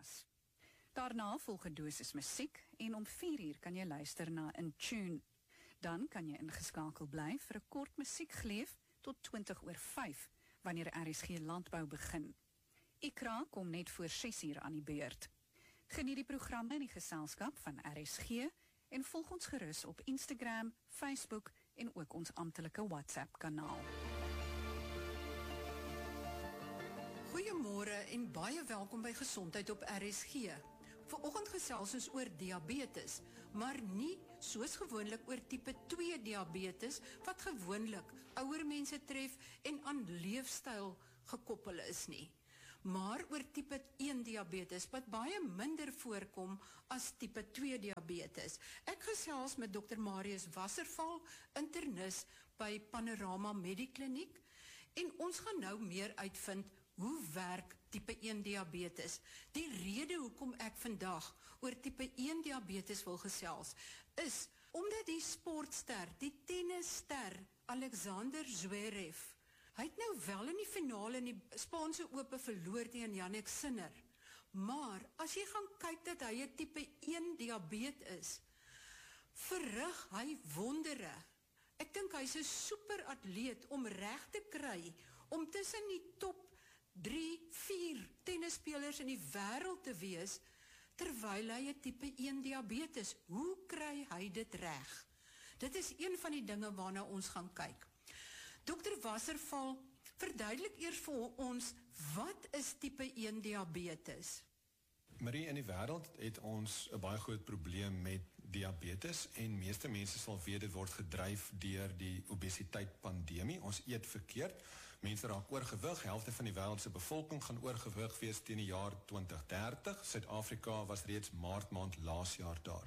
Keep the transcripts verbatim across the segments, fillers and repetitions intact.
Pankreas. Daarna volg 'n dosis musiek en om vier uur kan jy luister na In Tune. Dan kan jy ingeskakel bly vir 'n kort musiekgleef tot twintig oor vyf, wanneer R S G Landbou begin. Ikra kom net voor ses uur aan die beurt. Geniet die programme in die geselskap van R S G en volg ons gerus op Instagram, Facebook en ook ons amptelike WhatsApp-kanaal. Goeiemôre en baie welkom by Gesondheid op R S G. Vanoggend gesels ons oor diabetes, maar nie soos gewoonlik oor tipe twee diabetes, wat gewoonlik ouer mense tref en aan leefstyl gekoppel is nie. Maar oor tipe een diabetes, wat baie minder voorkom as tipe twee diabetes. Ek gesels met dokter Marius Wasserval, internis by Panorama Medikliniek, en ons gaan nou meer uitvind hoe werk tipe een diabetes. Die rede hoekom ek vandag oor tipe een diabetes wil gesels, is omdat die sportster, die tennisster Alexander Zverev, hy het nou wel in die finale in die Spaanse Ope verloor teen Jannik Sinner, maar as jy gaan kyk dat hy 'n tipe een diabetes is, verrig hy wondere. Ek dink hy's 'n super atleet om reg te kry om tussen die top drie, vier tennisspelers in die wêreld te wees, terwyl hy 'n tipe een diabetes. Hoe kry hy dit reg? Dit is een van die dinge waarna ons gaan kyk. dokter Wasserval, verduidelik eers vir ons, wat is tipe een diabetes? Marie, in die wêreld het ons 'n baie groot probleem met diabetes en meeste mense sal weet dit word gedryf deur die obesiteit pandemie. Ons eet verkeerd, mense raak oorgewig, helfte van die wêreld se bevolking gaan oorgewig wees teen die jaar twintig dertig. Suid-Afrika was reeds maart maand laas jaar daar.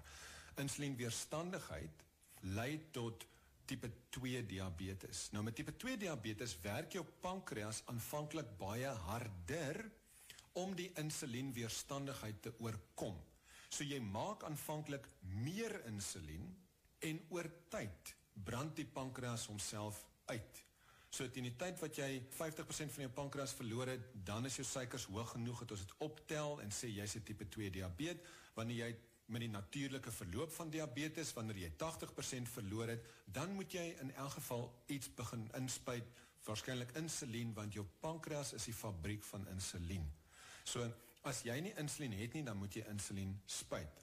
Insulienweerstandigheid lei tot tipe twee diabetes. Nou met tipe twee diabetes werk jou pankreas aanvanklik baie harder om die insulienweerstandigheid te oorkom. So jy maak aanvanklik meer insulien en oor tyd brand die pankreas homself uit. So teen die tyd wat jy vyftig persent van jou pankreas verloor het, dan is jou suikers hoog genoeg dat ons dit optel en sê jy's 'n tipe twee diabetes. Wanneer jy met die natuurlike verloop van diabetes, wanneer jy tagtig persent verloor het, dan moet jy in elk geval iets begin inspuit, waarskynlik insulien, want jou pankreas is die fabriek van insulien. So, as jy nie insulien het nie, dan moet jy insulien spuit.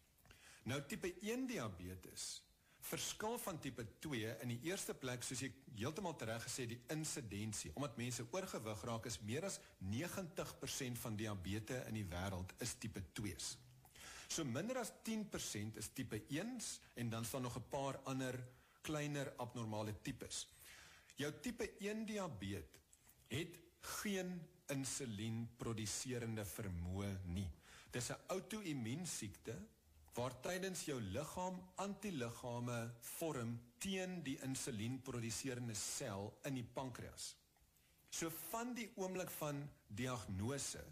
Nou, tipe een diabetes verskil van tipe twee in die eerste plek, soos ek heeltemal tereg gesê, die insidensie, omdat mense oorgewig raak, is meer as negentig persent van diabetes in die wêreld is tipe twees. So minder as tien persent is tipe eens, en dan staan nog 'n paar ander kleiner abnormale tipes. Jou tipe een diabetes het geen insulienproduserende vermoë nie. Dis 'n outo-immuun siekte waar tydens jou liggaam antiliggame vorm teen die insulienproduserende sel in die pankreas. So van die oomblik van diagnose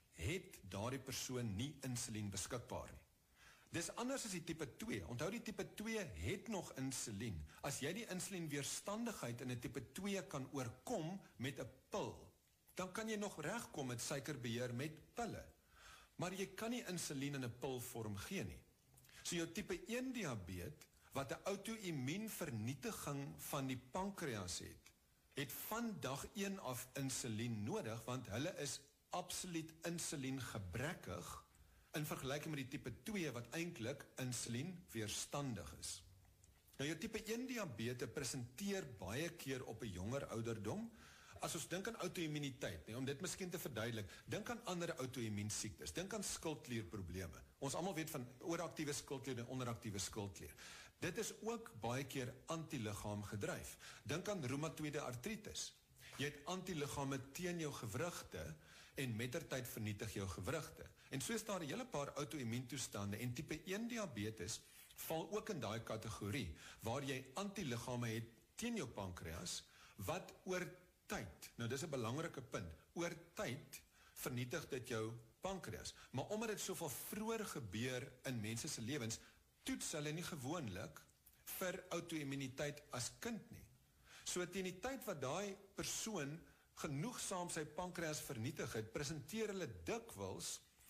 het daardie persoon nie insulien beskikbaar nie. Dis anders as die tipe twee. Onthou, die tipe twee het nog insulien. As jy die insulienweerstandigheid in 'n tipe twee kan oorkom met 'n pil, dan kan jy nog regkom met suikerbeheer met pille. Maar jy kan nie insulien in 'n pilvorm gee nie. So jou tipe een diabetes, wat 'n outo-immuun vernietiging van die pankreas het, het van dag een af insulien nodig, want hulle is absoluut insulien gebrekkig in vergelyking met die tipe twee wat eintlik insulien weerstandig is. Nou jou tipe een diabetes presenteer baie keer op 'n jonger ouderdom. As ons dink aan auto-immuniteit, nee, om dit miskien te verduidelik, dink aan ander auto-immuun siektes, dink aan skildklierprobleme. Ons almal weet van ooraktiewe skildklier en onderaktiewe skildklier. Dit is ook baie keer antiliggaam gedryf. Dink aan reumatoïde artritis. Jy het antiliggame teen jou gewrigte en mettertyd vernietig jou gewrigte. En so is daar 'n hele paar auto-immuun toestande en tipe een diabetes val ook in daai kategorie waar jy antiliggame het teen jou pankreas wat oor tyd, nou dis 'n belangrike punt, oor tyd vernietig dit jou pankreas. Maar omdat dit soveel vroeër gebeur in mense se lewens, toets hulle nie gewoonlik vir auto-immuniteit as kind nie. So teen die tyd wat daai persoon genoegsaam sy pankreas vernietig het, presenteer hulle dikwels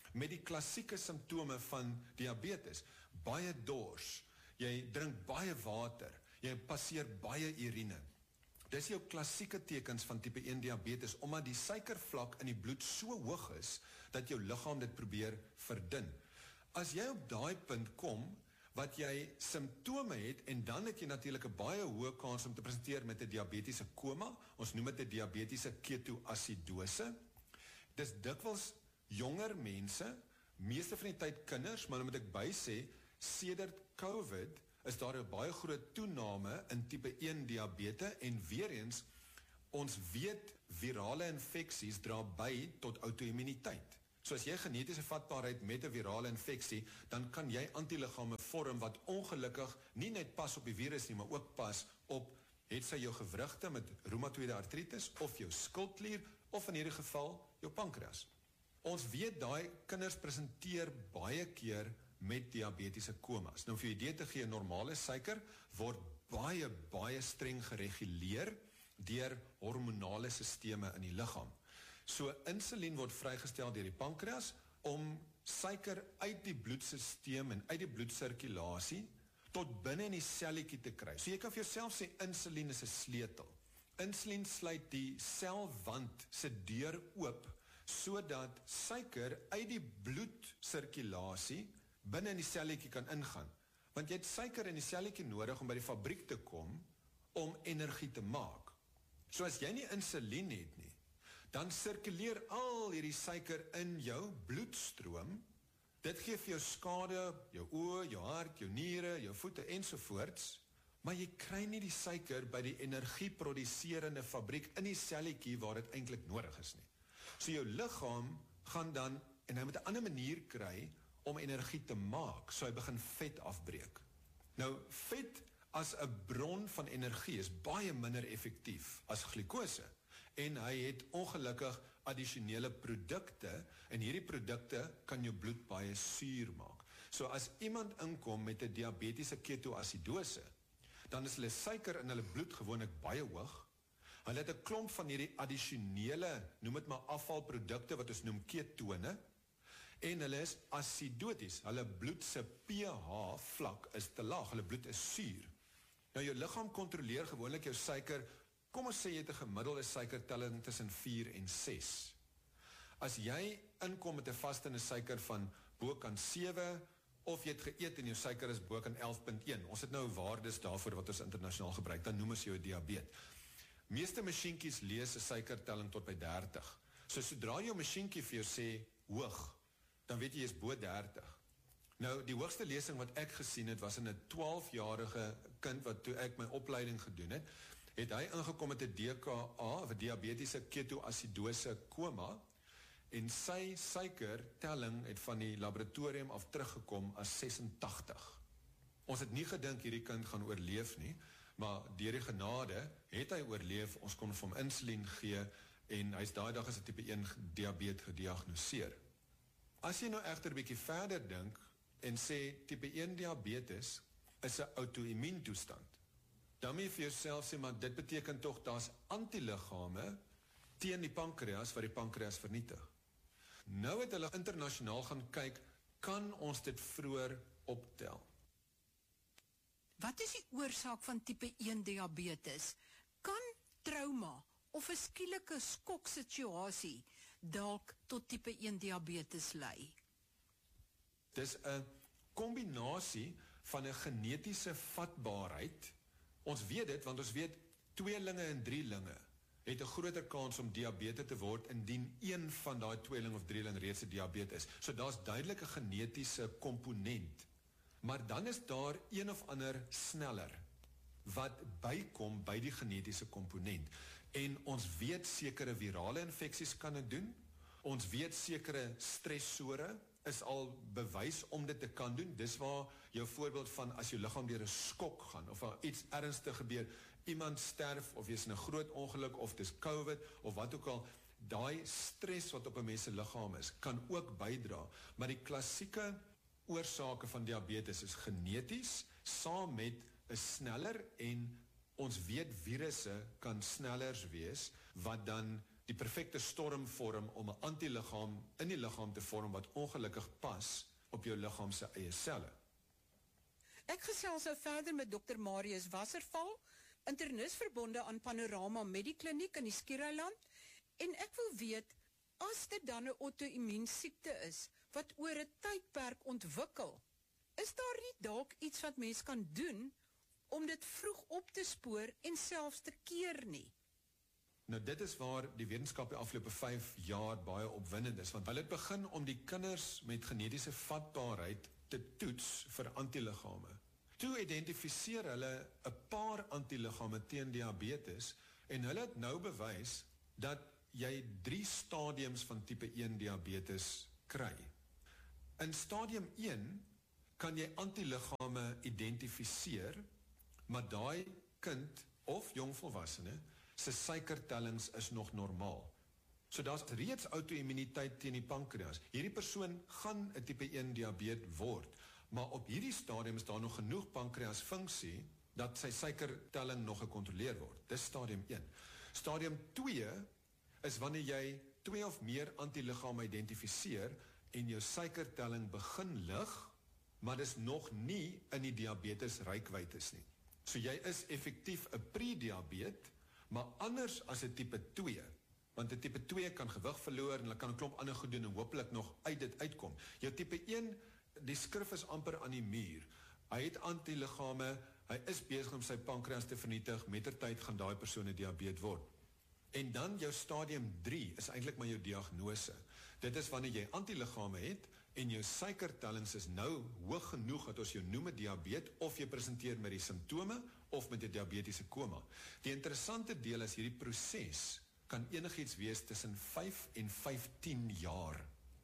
met die klassieke simptome van diabetes. Baie dors, jy drink baie water, jy passeer baie urine. Dis jou klassieke tekens van tipe een diabetes, omdat die suikervlak in die bloed so hoog is, dat jou liggaam dit probeer verdun. As jy op daai punt kom, wat jy simptome het, en dan het jy natuurlik 'n baie hoë kans om te presenteer met 'n diabetiese koma, ons noem dit 'n diabetiese ketoasidose. Dis dikwels jonger mense, meeste van die tyd kinders, maar dan moet ek by sê, sedert COVID is daar 'n baie groot toename in tipe een diabetes, en weer eens, ons weet virale infeksies dra by tot auto-immuniteit. So as jy genetiese vatbaarheid met 'n virale infeksie, dan kan jy antiliggame vorm wat ongelukkig nie net pas op die virus nie, maar ook pas op, het sy jou gewrigte met reumatoïde artritis, of jou skildklier, of in hierdie geval, jou pankreas. Ons weet daai kinders presenteer baie keer met diabetiese komas. Nou vir jou idee te gee, normale suiker word baie, baie streng gereguleer deur hormonale sisteme in die liggaam. So insulien word vrygestel deur die pankreas om suiker uit die bloedsisteem en uit die bloedsirkulasie tot binne in die selletjie te kry. So jy kan vir jouself sê, insulien is 'n sleutel. Insulien sluit die selwand se deur oop, sodat suiker uit die bloedsirkulasie binne in die selletjie kan ingaan. Want jy het suiker in die selletjie nodig om by die fabriek te kom om energie te maak. So as jy nie insulien het nie, dan sirkuleer al hierdie suiker in jou bloedstroom. Dit gee vir jou skade, jou oë, jou hart, jou niere, jou voete ensovoorts, maar jy kry nie die suiker by die energieproduserende fabriek in die selletjie waar dit eintlik nodig is nie. So jou liggaam gaan dan, en hy moet 'n ander manier kry om energie te maak, so hy begin vet afbreek. Nou, vet as 'n bron van energie is baie minder effektief as glikose, en hy het ongelukkig addisionele produkte, en hierdie produkte kan jou bloed baie suur maak. So as iemand inkom met 'n diabetiese ketoasidose, dan is hulle suiker in hulle bloed gewoonlik baie hoog. Hulle het 'n klomp van hierdie addisionele, noem dit maar afvalprodukte wat ons noem ketone, en hulle is asidoties. Hulle bloed se pH vlak is te laag, hulle bloed is suur. Nou jou liggaam kontroleer gewoonlik jou suiker. Kom ons sê jy het 'n gemiddelde suikertelling tussen vier en ses. As jy inkom met 'n vastende suiker van bokant sewe, of jy het geëet en jou suiker is bokant elf punt een, ons het nou waardes daarvoor wat ons internasionaal gebruik, dan noem ons jou 'n diabetes. Meeste masjienkies lees 'n suikertelling tot by dertig. So sodra jou masjienkie vir jou sê hoog, dan weet jy jy is bo dertig. Nou, die hoogste lesing wat ek gesien het, was in 'n twaalfjarige kind, wat toe ek my opleiding gedoen het, het hy ingekom met 'n D K A, of 'n diabetiese ketoasidose koma, en sy suikertelling het van die laboratorium af teruggekom as sesentagtig. Ons het nie gedink hierdie kind gaan oorleef nie, maar deur die genade het hy oorleef. Ons kon vir hom insulien gee, en hy's daai dag as 'n tipe een diabetes gediagnoseer. As jy nou egter 'n bietjie verder dink en sê tipe een diabetes is 'n auto-immuun toestand, dan moet jy vir jouself sê, maar dit beteken tog daar's antiliggame teen die pankreas wat die pankreas vernietig. Nou het hulle internasionaal gaan kyk, kan ons dit vroeër optel? Wat is die oorsaak van tipe een diabetes? Kan trauma of 'n skielike skoksituasie dalk tot tipe een diabetes lei? Dis 'n kombinasie van 'n genetiese vatbaarheid. Ons weet dit, want ons weet tweelinge en drielinge het 'n groter kans om diabetes te word indien een van daai tweeling of drieling reeds 'n diabetes is. So daar's duidelik 'n genetiese komponent. Maar dan is daar een of ander sneller wat bykom by die genetiese komponent. En ons weet sekere virale infeksies kan dit doen. Ons weet sekere stressore is al bewys om dit te kan doen. Dis waar jou voorbeeld van as jou liggaam deur 'n skok gaan, of iets ernstig gebeur, iemand sterf, of jy's in 'n groot ongeluk, of dis COVID, of wat ook al, daai stres wat op 'n mens se liggaam is, kan ook bydra. Maar die klassieke oorsake van diabetes is geneties, saam met 'n sneller, en ons weet virusse kan snellers wees, wat dan die perfekte storm vorm om 'n antiligaam in die liggaam te vorm wat ongelukkig pas op jou liggaam se eie selle. Ek gesels nou verder met dokter Marius Wasserval, internis verbonde aan Panorama Medikliniek in die Skiereiland, en ek wil weet, as dit dan 'n auto-immuunsiekte is, wat oor 'n tydperk ontwikkel, is daar nie dalk iets wat mens kan doen, om dit vroeg op te spoor en selfs te keer nie? Nou dit is waar die wetenskap die afgelope vyf jaar baie opwindend is, want hulle het begin om die kinders met genetiese vatbaarheid te toets vir antiliggame. Toe identifiseer hulle 'n paar antiliggame teen diabetes, en hulle het nou bewys dat jy drie stadiums van tipe een diabetes kry. In stadium een kan jy antiliggame identifiseer, maar daai kind of jongvolwassene se suikertellings is nog normaal. So daar's reeds auto-immuniteit teen die pankreas. Hierdie persoon gaan 'n tipe een diabetes word, maar op hierdie stadium is daar nog genoeg pankreasfunksie dat sy suikertelling nog gekontroleer word. Dis stadium een. Stadium twee is wanneer jy twee of meer antiliggame identifiseer en jou suikertelling begin lig, maar dis nog nie in die diabetes reikwijd is nie. So jy is effektief 'n pre-diabetes, maar anders as 'n tipe twee, want 'n tipe twee kan gewig verloor en hulle kan 'n klomp ander goed doen en hopelik nog uit dit uitkom. Jou tipe een, die skrif is amper aan die muur. Hy het antiliggame, hy is besig om sy pankreas te vernietig, mettertyd gaan daai persoon 'n diabetes word. En dan jou stadium drie is eintlik maar jou diagnose. Dit is wanneer jy antiliggame het en jou suikertellings is nou hoog genoeg dat ons jou noem 'n diabetes, of jy presenteer met die simptome of met 'n diabetiese koma. Die interessante deel is hierdie proses kan enigiets wees tussen vyf en vyftien jaar.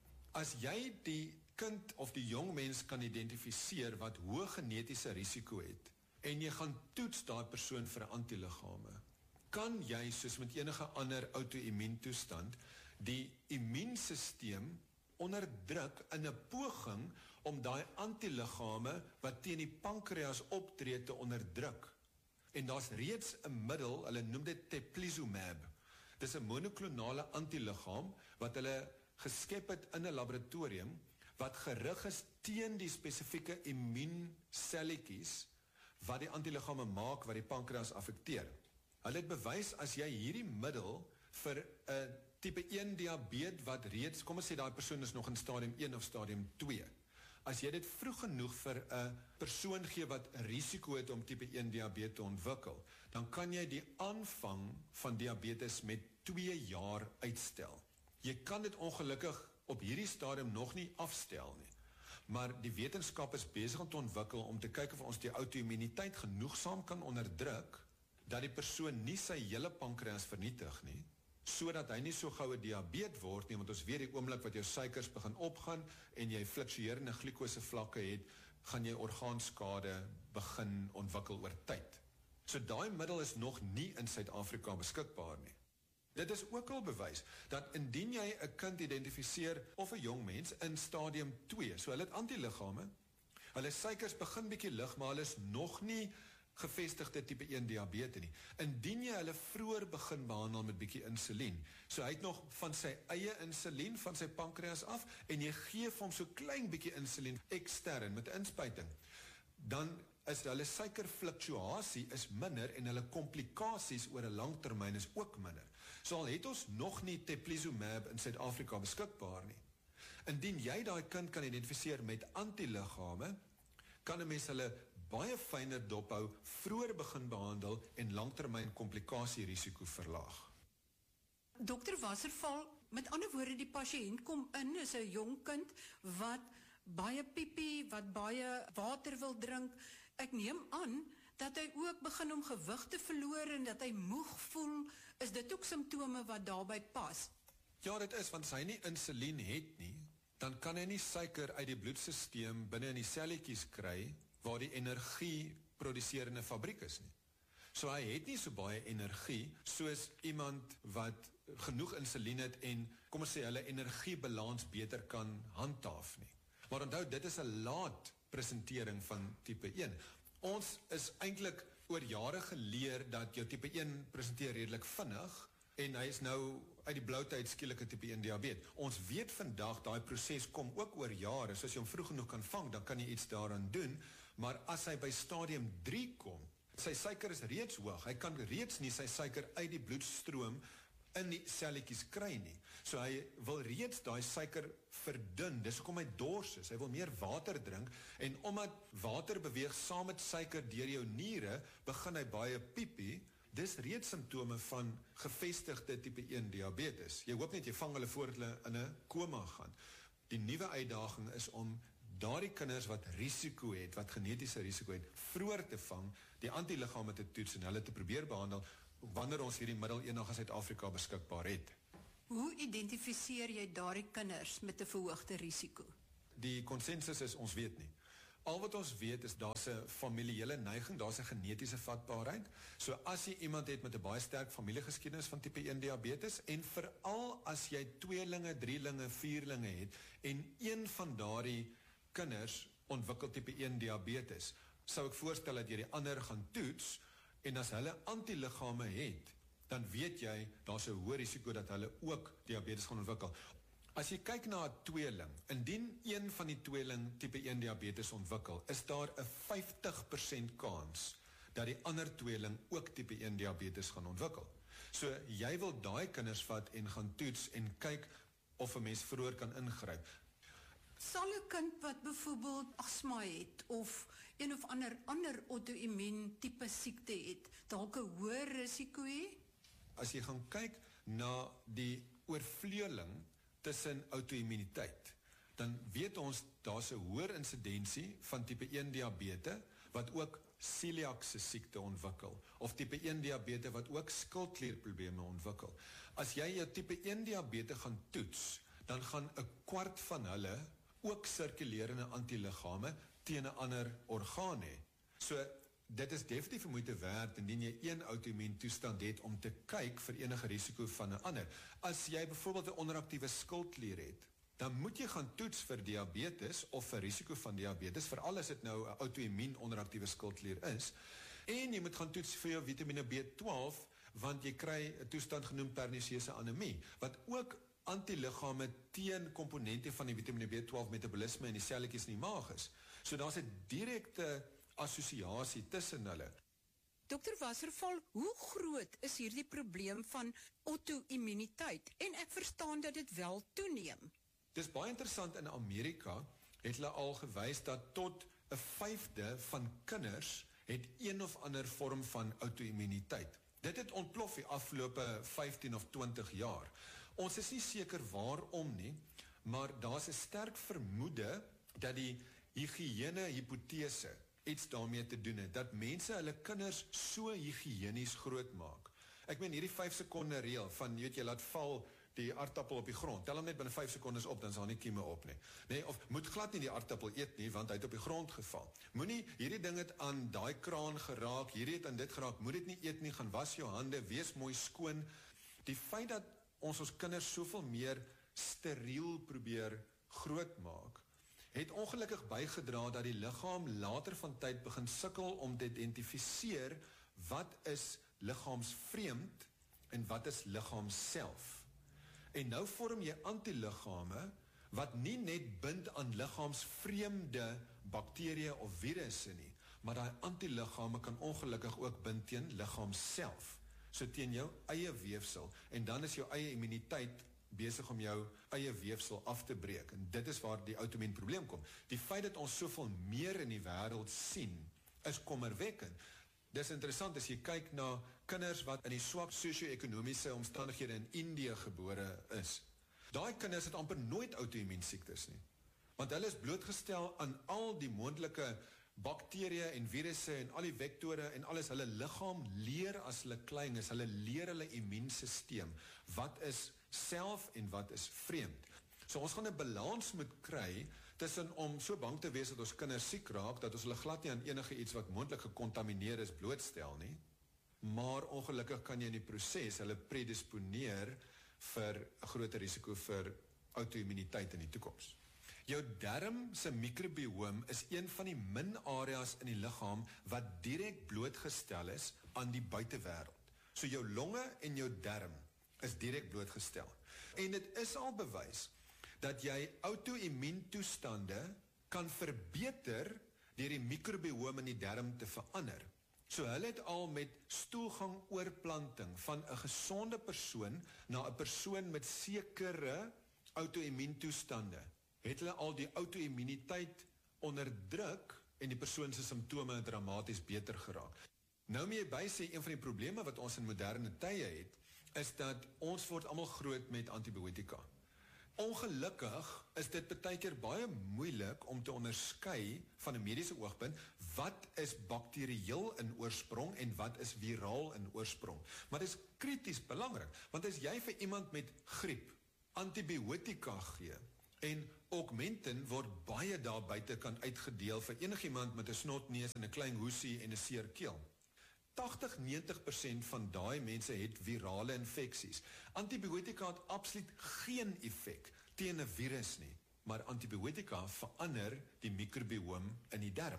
As jy die kind of die jong mens kan identifiseer wat hoë genetiese risiko het en jy gaan toets daai persoon vir antiliggame, kan jy soos met enige ander auto-immuun toestand die immuunsisteem onderdruk in 'n poging om daai antiliggame wat teen die pankreas optree te onderdruk. En daar's reeds 'n middel, hulle noem dit teplizumab. Dis 'n monoklonale antiliggaam wat hulle geskep het in 'n laboratorium wat gerig is teen die spesifieke immuunselletjies wat die antiliggame maak wat die pankreas affekteer. Hulle het bewys as jy hierdie middel vir 'n tipe een diabetes wat reeds, kom ons sê daai persoon is nog in stadium een of stadium twee. As jy dit vroeg genoeg vir 'n persoon gee wat 'n risiko het om tipe een diabetes te ontwikkel, dan kan jy die aanvang van diabetes met twee jaar uitstel. Jy kan dit ongelukkig op hierdie stadium nog nie afstel nie. Maar die wetenskap is besig om te ontwikkel om te kyk of ons die auto-immuniteit genoegsaam kan onderdruk dat die persoon nie sy hele pankreas vernietig nie, sodat hy nie so gou 'n diabetes word nie, want ons weet die oomblik wat jou suikers begin opgaan en jy fluktuerende glikose vlakke het, gaan jy orgaanskade begin ontwikkel oor tyd. So daai middel is nog nie in Suid-Afrika beskikbaar nie. Dit is ook al bewys dat indien jy 'n kind identifiseer of 'n jong mens in stadium twee, so hulle het antiliggame, hulle suikers begin bietjie lig, maar hulle is nog nie gevestigde tipe een diabetes nie. Indien jy hulle vroeër begin behandel met bietjie insulien, so hy het nog van sy eie insulien van sy pankreas af en jy gee vir hom so klein bietjie insulien ekstern met inspuiting, dan is hulle suikerfluktuasie is minder en hulle komplikasies oor 'n lang termyn is ook minder. So al het ons nog nie teplizumab in Suid-Afrika beskikbaar nie. Indien jy daai kind kan identifiseer met antiliggame, kan 'n mens hulle baie fyner dophou, vroeër begin behandel en langtermyn komplikasierisiko verlaag. Dokter Wasserval, met ander woorde, die pasiënt kom in, is 'n jong kind wat baie piepie, wat baie water wil drink. Ek neem aan dat hy ook begin om gewig te verloor en dat hy moeg voel. Is dit ook simptome wat daarbey pas? Ja, dit is, want as hy nie insulien het nie, dan kan hy nie suiker uit die bloedsisteem binne in die selletjies kry waar die energie produseerende fabriek is nie. So hy het nie so baie energie soos iemand wat genoeg insulien het en, kom ons sê, hulle energiebalans beter kan handhaaf nie. Maar onthou, dit is 'n laat presentering van tipe een. Ons is eintlik oor jare geleer dat jou tipe een presenteer redelik vinnig en hy is nou uit die bloute uit skielike tipe een diabetes. Ons weet vandag, daai proses kom ook oor jare, so as jy hom vroeg genoeg kan vang, dan kan jy iets daaraan doen, maar as hy by stadium drie kom, sy suiker is reeds hoog, hy kan reeds nie sy suiker uit die bloedstroom in die selletjies kry nie. So hy wil reeds daai suiker verdun, dis hoekom hy dors is, hy wil meer water drink, en omdat water beweeg saam met suiker deur jou niere, begin hy baie piepie. Dis reeds simptome van gevestigde tipe een diabetes. Jy hoop net jy vang hulle voordat hulle in 'n koma gaan. Die nuwe uitdaging is om daardie kinders wat risiko het, wat genetiese risiko het, vroeër te vang, die antiliggame te toets en hulle te probeer behandel wanneer ons hierdie middel eendag in Suid-Afrika beskikbaar het. Hoe identifiseer jy daardie kinders met 'n verhoogde risiko? Die konsensus is ons weet nie. Al wat ons weet is daar's 'n familiele neiging, daar's 'n genetiese vatbaarheid. So as jy iemand het met 'n baie sterk familiegeskiedenis van tipe een diabetes en veral as jy tweelinge, drielinge, vierlinge het en een van daardie kinders ontwikkel tipe een diabetes, sou ek voorstel dat jy die ander gaan toets en as hulle antiliggame het, dan weet jy daar's 'n hoë risiko dat hulle ook diabetes gaan ontwikkel. As jy kyk na 'n tweeling, indien een van die tweeling tipe een diabetes ontwikkel, is daar 'n vyftig persent kans dat die ander tweeling ook tipe een diabetes gaan ontwikkel. So jy wil daai kinders vat en gaan toets en kyk of 'n mens vroeër kan ingryp. Sal 'n kind wat byvoorbeeld asma het of een of ander ander auto-immuun tipe siekte het, dalk 'n hoër risiko hê? As jy gaan kyk na die oorvleueling tussen auto-immuniteit, dan weet ons daar's 'n hoër insidensie van tipe een diabetes wat ook celiac se siekte ontwikkel of tipe een diabetes wat ook skildklierprobleme ontwikkel. As jy jou tipe een diabetes gaan toets, dan gaan 'n kwart van hulle ook sirkulerende antiliggame teen 'n ander orgaan hê. So dit is definitief moeite werd indien jy een auto-immuun toestand het om te kyk vir enige risiko van 'n ander. As jy byvoorbeeld 'n onderaktiewe skildklier het, dan moet jy gaan toets vir diabetes of vir risiko van diabetes, veral as dit nou 'n auto-immuun onderaktiewe skildklier is. En jy moet gaan toets vir jou vitamine B twaalf, want jy kry 'n toestand genoem pernisseuse anemie, wat ook antiliggame teen komponente van die vitamine B twaalf metabolisme in die selletjies in die maag is. So daar's 'n direkte assosiasie tussen hulle. Dokter Wasserval, hoe groot is hierdie probleem van auto-immuniteit? En ek verstaan dat dit wel toeneem. Dis baie interessant, in Amerika het hulle al gewys dat tot 'n vyfde van kinders het een of ander vorm van auto-immuniteit. Dit het ontplof die afgelope vyftien of twintig jaar. Ons is nie seker waarom nie, maar daar's 'n sterk vermoede dat die higiëne hipotese iets daarmee te doen het, dat mense hulle kinders so higiënies groot maak. Ek meen hierdie vyf sekonde reël van, jy weet, jy laat val die aardappel op die grond, tel hom net binne vyf sekondes op, dan is daar nie kieme op nie. Nee, of moet glad nie die aardappel eet nie, want hy het op die grond geval. Moenie, hierdie ding het aan daai kraan geraak, hierdie het aan dit geraak, moet dit nie eet nie, gaan was jou hande, wees mooi skoon. Die feit dat ons ons kinders soveel meer steriel probeer grootmaak, het ongelukkig bygedra dat die liggaam later van tyd begin sukkel om te identifiseer wat is liggaamsvreemd en wat is liggaamself. En nou vorm jy antiliggame wat nie net bind aan liggaamsvreemde bakterieë of virusse nie, maar daai antiliggame kan ongelukkig ook bind teen liggaamself, so teen jou eie weefsel, en dan is jou eie immuniteit besig om jou eie weefsel af te breek, en dit is waar die auto-immuun probleem kom. Die feit dat ons soveel meer in die wêreld sien, is kommerwekkend. Dis interessant as jy kyk na kinders wat in die swak sosio-ekonomiese omstandighede in Indië gebore is. Daai kinders het amper nooit auto-immuun siektes nie, want hulle is blootgestel aan al die moontlike bakterieë en virusse en al die vektore en alles. Hulle liggaam leer as hulle klein is, hulle leer hulle immuunstelsel wat is self en wat is vreemd. So ons gaan 'n balans moet kry tussen om so bang te wees dat ons kinders siek raak, dat ons hulle glad nie aan enige iets wat moontlik gekontamineer is blootstel nie, maar ongelukkig kan jy in die proses hulle predisponeer vir 'n groter risiko vir auto-immuniteit in die toekoms. Jou darm se mikrobioom is een van die min areas in die liggaam wat direk blootgestel is aan die buitewêreld. So jou longe en jou darm is direk blootgestel. En dit is al bewys dat jy auto-immuuntoestande kan verbeter deur die microbiome in die darm te verander. So hulle het al met stoelgang oorplanting van 'n gesonde persoon na 'n persoon met sekere auto-immuuntoestande, het hulle al die auto-immuniteit onderdruk en die persoon se simptome dramaties beter geraak. Nou moet jy by sê, een van die probleme wat ons in moderne tye het, is dat ons word almal groot met antibiotika. Ongelukkig is dit baie keer baie moeilik om te onderskei van 'n mediese oogpunt wat is bakterieel in oorsprong en wat is viraal in oorsprong. Maar dit is krities belangrik, want as jy vir iemand met griep antibiotika gee en Augmentin word baie daar buite kan uitgedeel vir enigiemand met 'n snotneus en 'n klein hoesie en 'n seer keel. tagtig tot negentig persent van daai mense het virale infeksies. Antibiotika het absoluut geen effek teen 'n virus nie, maar antibiotika verander die microbiome in die darm.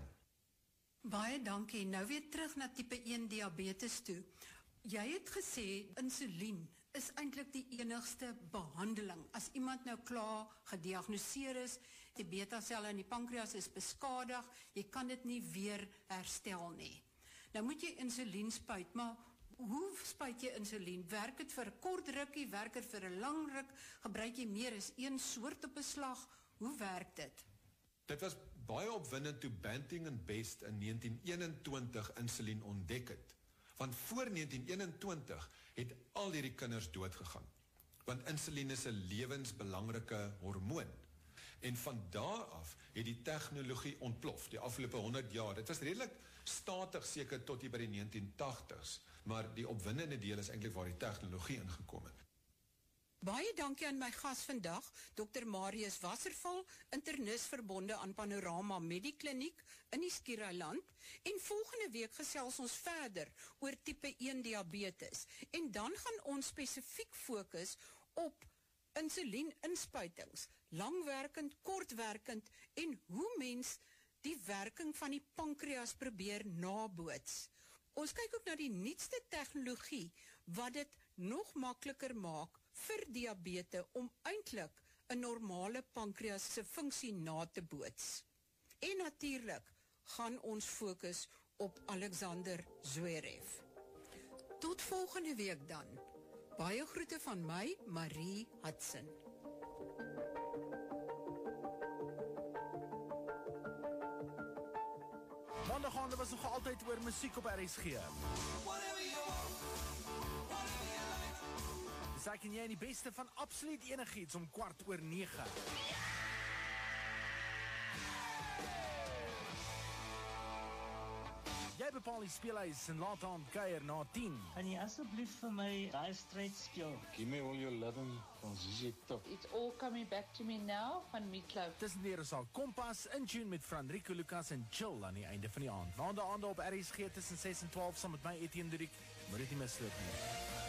Baie dankie. Nou weer terug na tipe een diabetes toe. Jy het gesê insulien is eintlik die enigste behandeling. As iemand nou klaar gediagnoseer is, die beta-selle in die pankreas is beskadig, jy kan dit nie weer herstel nie. Nou moet jy insulien spuit, maar hoe spuit jy insulien? Werk dit vir 'n kort rukkie, werk dit vir 'n lang ruk? Gebruik jy meer as een soort op 'n slag? Hoe werk dit? Dit was baie opwindend toe Banting en Best in negentien eenentwintig insulien ontdek het. Want voor negentien eenentwintig het al hierdie kinders doodgegaan. Want insulien is 'n lewensbelangrike hormoon. En van daar af het die tegnologie ontplof, die afgelope honderd jaar. Dit was redelik statig seker tot hier by die negentien tagtigs, maar die opwindende deel is eintlik waar die tegnologie ingekom het. Baie dankie aan my gas vandag, dokter Marius Wasserval, internis verbonde aan Panorama Medikliniek in die Skiereiland, en volgende week gesels ons verder oor tipe een diabetes, en dan gaan ons spesifiek fokus op insulieninspuitings, langwerkend, kortwerkend, en hoe mens die werking van die pankreas probeer naboots. Ons kyk ook na die nuutste tegnologie, wat dit nog makliker maak vir diabetes om eintlik 'n normale pankreas se funksie na te boots. En natuurlik gaan ons fokus op Alexander Zverev. Tot volgende week dan. Baie groete van my, Marie Hudson. Maandag was nog altyd oor musiek op R S G. Dis ek en jy die beste van absoluut enigiets om kwart oor nege. Jy bepaal die speelhuis en laat aan kuier na tien. Kan jy asseblief vir my daai straight speel? Give me all your loving van Z Z Top. It's all coming back to me now van Meatloaf. Tussen weer is al Kompas in tune met Franrico Lucas en Chill aan die einde van die aand. Maandag aande op R S G tussen ses en twaalf saam met my Etienne Duriek. Moet dit nie misloop nie.